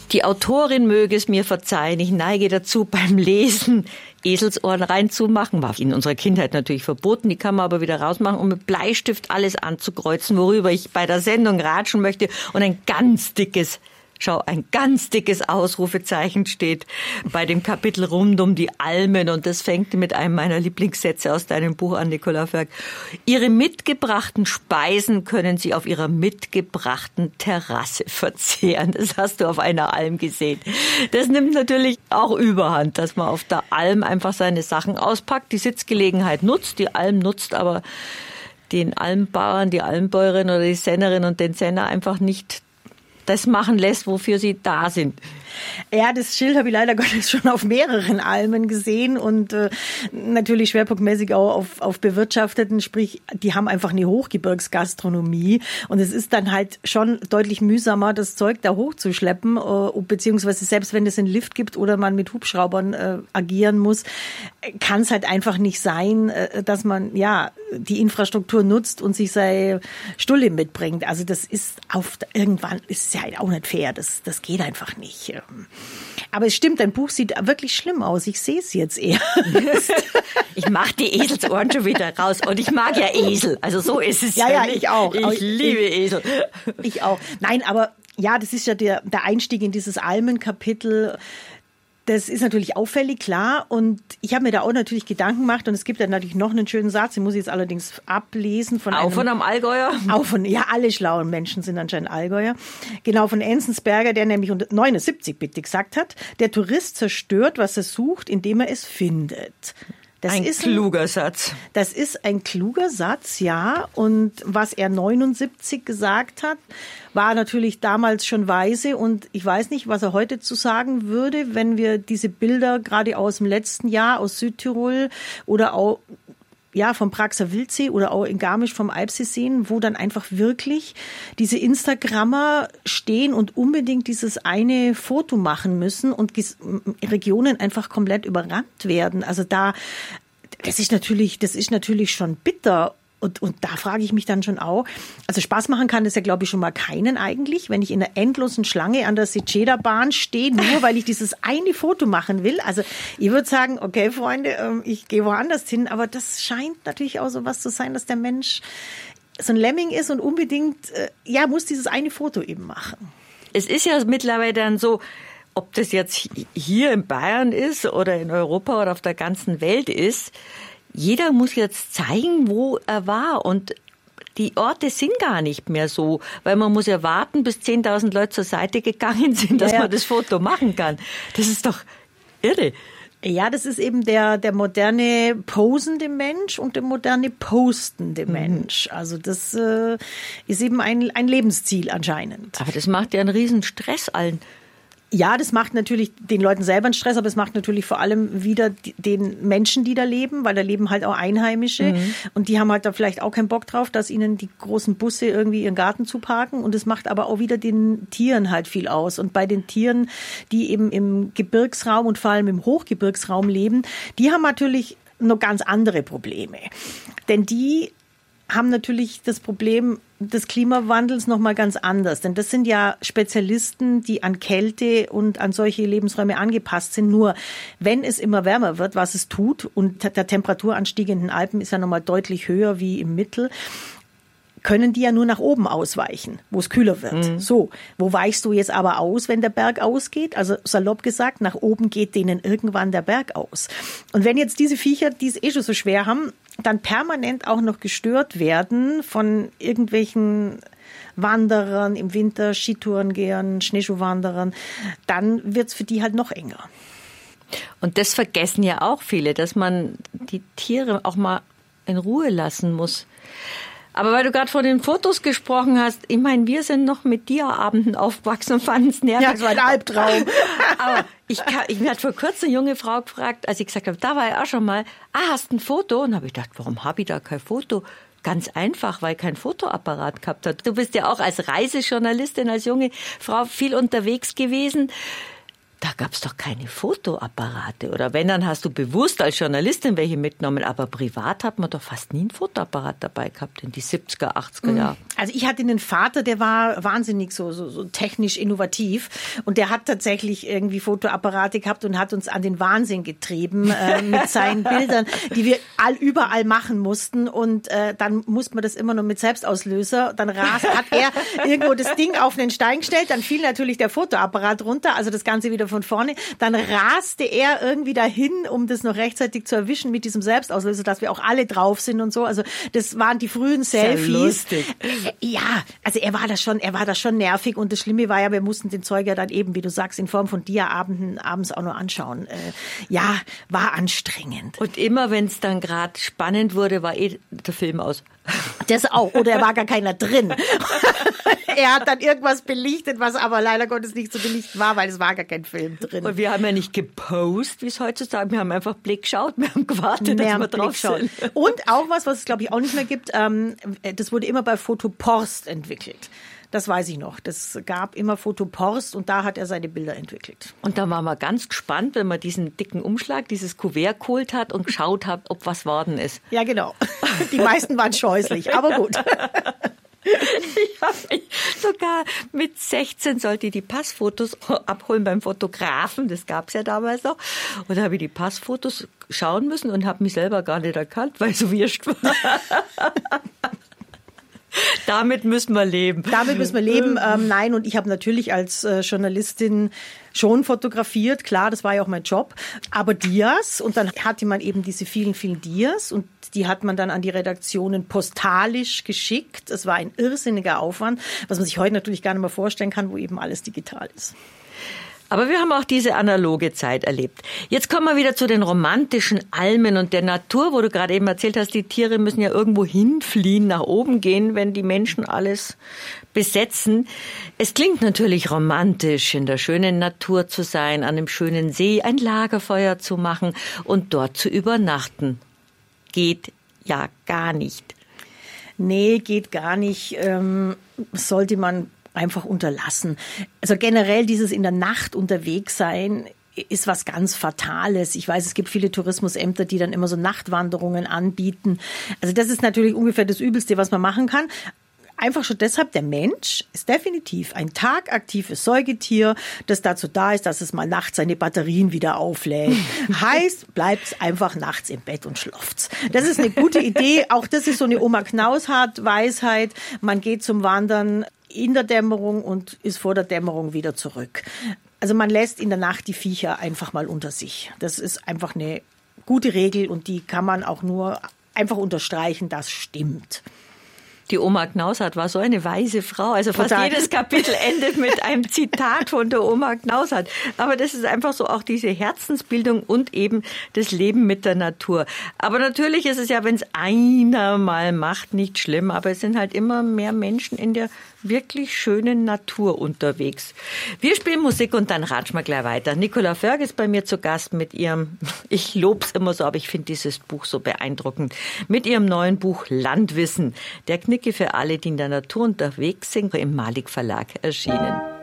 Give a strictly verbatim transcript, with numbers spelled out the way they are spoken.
Die Autorin möge es mir verzeihen, ich neige dazu, beim Lesen Eselsohren reinzumachen. War in unserer Kindheit natürlich verboten, die kann man aber wieder rausmachen, um mit Bleistift alles anzukreuzen, worüber ich bei der Sendung ratschen möchte. Und ein ganz dickes Schau, ein ganz dickes Ausrufezeichen steht bei dem Kapitel rund um die Almen und das fängt mit einem meiner Lieblingssätze aus deinem Buch an, Nicola Förk. Ihre mitgebrachten Speisen können Sie auf Ihrer mitgebrachten Terrasse verzehren. Das hast du auf einer Alm gesehen. Das nimmt natürlich auch Überhand, dass man auf der Alm einfach seine Sachen auspackt, die Sitzgelegenheit nutzt, die Alm nutzt aber den Almbauern, die Almbäuerin oder die Sennerin und den Senner einfach nicht das machen lässt, wofür sie da sind. Ja, das Schild habe ich leider Gottes schon auf mehreren Almen gesehen und äh, natürlich schwerpunktmäßig auch auf, auf bewirtschafteten, sprich, die haben einfach eine Hochgebirgsgastronomie und es ist dann halt schon deutlich mühsamer, das Zeug da hochzuschleppen, äh, beziehungsweise selbst wenn es einen Lift gibt oder man mit Hubschraubern äh, agieren muss, kann es halt einfach nicht sein, äh, dass man ja die Infrastruktur nutzt und sich seine Stulle mitbringt. Also das ist auf irgendwann ist ja halt auch nicht fair, das, das geht einfach nicht. Aber es stimmt, dein Buch sieht wirklich schlimm aus. Ich sehe es jetzt eher. Ich mache die Eselsohren schon wieder raus. Und ich mag ja Esel. Also so ist es ja. Ja, ja, ich auch. Ich liebe ich, Esel. Ich auch. Nein, aber ja, das ist ja der, der Einstieg in dieses Almenkapitel. Das ist natürlich auffällig, klar. Und ich habe mir da auch natürlich Gedanken gemacht. Und es gibt dann natürlich noch einen schönen Satz, den muss ich jetzt allerdings ablesen. Von auch einem, von einem Allgäuer? Auch von, ja, alle schlauen Menschen sind anscheinend Allgäuer. Genau, von Enzensberger, der nämlich neunundsiebzig bitte gesagt hat, der Tourist zerstört, was er sucht, indem er es findet. Das ein ist kluger ein, Satz. Das ist ein kluger Satz, ja. Und was er neunundsiebzig gesagt hat, war natürlich damals schon weise. Und ich weiß nicht, was er heute zu sagen würde, wenn wir diese Bilder gerade aus dem letzten Jahr, aus Südtirol oder auch ja, vom Praxer Wildsee oder auch in Garmisch vom Alpsee sehen, wo dann einfach wirklich diese Instagrammer stehen und unbedingt dieses eine Foto machen müssen und Regionen einfach komplett überrannt werden. Also da, das ist natürlich, das ist natürlich schon bitter. Und, und da frage ich mich dann schon auch, also Spaß machen kann das ja, glaube ich, schon mal keinen eigentlich, wenn ich in einer endlosen Schlange an der Seceda-Bahn stehe, nur weil ich dieses eine Foto machen will. Also ich würde sagen, okay, Freunde, ich gehe woanders hin, aber das scheint natürlich auch so was zu sein, dass der Mensch so ein Lemming ist und unbedingt, ja, muss dieses eine Foto eben machen. Es ist ja mittlerweile dann so, ob das jetzt hier in Bayern ist oder in Europa oder auf der ganzen Welt ist, jeder muss jetzt zeigen, wo er war und die Orte sind gar nicht mehr so, weil man muss ja warten, bis zehntausend Leute zur Seite gegangen sind, dass ja, ja. man das Foto machen kann. Das ist doch irre. Ja, das ist eben der, der moderne posende Mensch und der moderne postende mhm. Mensch. Also das äh, ist eben ein, ein Lebensziel anscheinend. Aber das macht ja einen riesen Stress allen. Ja, das macht natürlich den Leuten selber einen Stress, aber es macht natürlich vor allem wieder den Menschen, die da leben, weil da leben halt auch Einheimische mhm. und die haben halt da vielleicht auch keinen Bock drauf, dass ihnen die großen Busse irgendwie ihren Garten zuparken und es macht aber auch wieder den Tieren halt viel aus und bei den Tieren, die eben im Gebirgsraum und vor allem im Hochgebirgsraum leben, die haben natürlich noch ganz andere Probleme, denn die haben natürlich das Problem des Klimawandels noch mal ganz anders. Denn das sind ja Spezialisten, die an Kälte und an solche Lebensräume angepasst sind. Nur wenn es immer wärmer wird, was es tut, und der Temperaturanstieg in den Alpen ist ja noch mal deutlich höher wie im Mittel, können die ja nur nach oben ausweichen, wo es kühler wird. Mhm. So, wo weichst du jetzt aber aus, wenn der Berg ausgeht? Also salopp gesagt, nach oben geht denen irgendwann der Berg aus. Und wenn jetzt diese Viecher, die es eh schon so schwer haben, dann permanent auch noch gestört werden von irgendwelchen Wanderern im Winter, Skitourengehern, Schneeschuhwanderern, dann wird's für die halt noch enger. Und das vergessen ja auch viele, dass man die Tiere auch mal in Ruhe lassen muss. Aber weil du gerade von den Fotos gesprochen hast, ich meine, wir sind noch mit Dia-Abenden aufgewachsen und fanden es nervig. Ja, das war ein Albtraum. Aber ich, kann, ich mir hat vor kurzem eine junge Frau gefragt, als ich gesagt habe, da war ich auch schon mal, ah, hast du ein Foto? Und habe ich gedacht, warum habe ich da kein Foto? Ganz einfach, weil kein Fotoapparat gehabt hat. Du bist ja auch als Reisejournalistin, als junge Frau viel unterwegs gewesen. Da gab's doch keine Fotoapparate. Oder wenn, dann hast du bewusst als Journalistin welche mitgenommen. Aber privat hat man doch fast nie einen Fotoapparat dabei gehabt in die siebziger, achtziger Jahre. Also ich hatte einen Vater, der war wahnsinnig so, so, so technisch innovativ. Und der hat tatsächlich irgendwie Fotoapparate gehabt und hat uns an den Wahnsinn getrieben äh, mit seinen Bildern, die wir all, überall machen mussten. Und äh, dann musste man das immer nur mit Selbstauslöser. Dann rast, hat er irgendwo das Ding auf einen Stein gestellt. Dann fiel natürlich der Fotoapparat runter. Also das Ganze wieder von vorne. Dann raste er irgendwie dahin, um das noch rechtzeitig zu erwischen mit diesem Selbstauslöser, dass wir auch alle drauf sind und so. Also das waren die frühen Selfies. Sehr lustig. Ja, also er war da schon, er war da schon nervig und das Schlimme war ja, wir mussten den Zeug ja dann eben, wie du sagst, in Form von Dia-Abenden abends auch noch anschauen. Äh, ja, war anstrengend. Und immer, wenn es dann gerade spannend wurde, war eh der Film aus. Das auch. Oder er war gar keiner drin. Er hat dann irgendwas belichtet, was aber leider Gottes nicht so belichtet war, weil es war gar kein Film drin. Und wir haben ja nicht gepostet, wie es heutzutage, wir haben einfach Blick geschaut, wir haben gewartet, dass wir drauf sind. Und auch was, was es glaube ich auch nicht mehr gibt, ähm, das wurde immer bei Fotoporst entwickelt. Das weiß ich noch. Das gab immer Fotoporst und da hat er seine Bilder entwickelt. Und da waren wir ganz gespannt, wenn man diesen dicken Umschlag, dieses Kuvert geholt hat und geschaut hat, ob was worden ist. Ja, genau. Die meisten waren scheußlich, aber gut. Ich habe mich sogar mit sechzehn sollte ich die Passfotos abholen beim Fotografen, das gab's ja damals noch. Und da habe ich die Passfotos schauen müssen und habe mich selber gar nicht erkannt, weil so wurscht war. Damit müssen wir leben. Damit müssen wir leben. Ähm, nein, und ich habe natürlich als äh, Journalistin schon fotografiert. Klar, das war ja auch mein Job. Aber Dias. Und dann hatte man eben diese vielen, vielen Dias. Und die hat man dann an die Redaktionen postalisch geschickt. Es war ein irrsinniger Aufwand, was man sich heute natürlich gar nicht mehr vorstellen kann, wo eben alles digital ist. Aber wir haben auch diese analoge Zeit erlebt. Jetzt kommen wir wieder zu den romantischen Almen und der Natur, wo du gerade eben erzählt hast, die Tiere müssen ja irgendwo hinfliehen, nach oben gehen, wenn die Menschen alles besetzen. Es klingt natürlich romantisch, in der schönen Natur zu sein, an einem schönen See ein Lagerfeuer zu machen und dort zu übernachten. Geht ja gar nicht. Nee, geht gar nicht. Ähm, sollte man einfach unterlassen. Also generell dieses in der Nacht unterwegs sein ist was ganz Fatales. Ich weiß, es gibt viele Tourismusämter, die dann immer so Nachtwanderungen anbieten. Also das ist natürlich ungefähr das Übelste, was man machen kann. Einfach schon deshalb, der Mensch ist definitiv ein tagaktives Säugetier, das dazu da ist, dass es mal nachts seine Batterien wieder auflädt. Heißt, bleibt einfach nachts im Bett und schlaft's. Das ist eine gute Idee. Auch das ist so eine Oma Knaushardt-Weisheit. Man geht zum Wandern in der Dämmerung und ist vor der Dämmerung wieder zurück. Also man lässt in der Nacht die Viecher einfach mal unter sich. Das ist einfach eine gute Regel und die kann man auch nur einfach unterstreichen, das stimmt. Die Oma Knaushardt war so eine weise Frau. Also fast Total. Jedes Kapitel endet mit einem Zitat von der Oma Knaushardt. Aber das ist einfach so auch diese Herzensbildung und eben das Leben mit der Natur. Aber natürlich ist es ja, wenn es einer mal macht, nicht schlimm. Aber es sind halt immer mehr Menschen in der wirklich schönen Natur unterwegs. Wir spielen Musik und dann ratschen wir gleich weiter. Nicola Förg ist bei mir zu Gast mit ihrem, ich lob's immer so, aber ich finde dieses Buch so beeindruckend, mit ihrem neuen Buch Landwissen. Der Knicke für alle, die in der Natur unterwegs sind, im Malik Verlag erschienen.